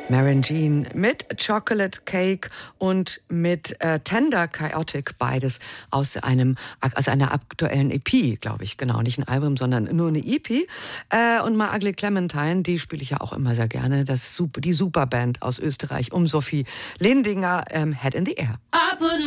Maren Jean mit Chocolate Cake und mit Tender Chaotic, beides aus einer aktuellen EP, glaube ich, genau, nicht ein Album, sondern nur eine EP. Und My Ugly Clementine, die spiele ich ja auch immer sehr gerne, die Superband aus Österreich um Sophie Lindinger, Head in the Air.